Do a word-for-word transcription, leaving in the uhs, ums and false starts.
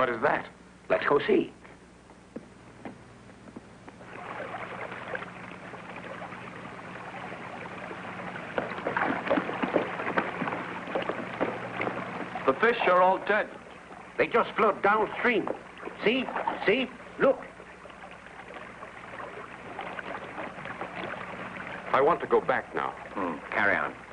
What is that? Let's go see. The fish are all dead. They just float downstream. See? See? Look. I want to go back now. Hmm. Carry on.